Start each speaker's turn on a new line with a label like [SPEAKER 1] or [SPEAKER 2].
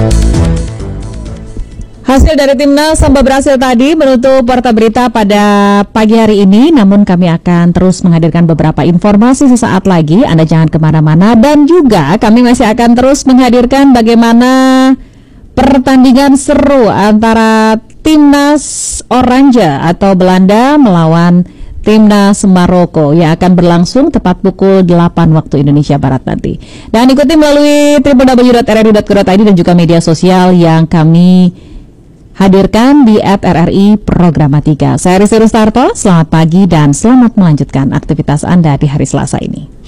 [SPEAKER 1] Hasil dari Timnas Samba berhasil tadi menutup Warta Berita pada pagi hari ini. Namun kami akan terus menghadirkan beberapa informasi sesaat lagi. Anda jangan kemana-mana. Dan juga kami masih akan terus menghadirkan bagaimana pertandingan seru antara Timnas Oranje atau Belanda melawan Timnas Maroko yang akan berlangsung tepat pukul 8 waktu Indonesia Barat nanti. Dan ikuti melalui www.rri.co.id dan juga media sosial yang kami hadirkan di @RRI Programatika. Saya Rizky Rustarto, selamat pagi dan selamat melanjutkan aktivitas Anda di hari Selasa ini.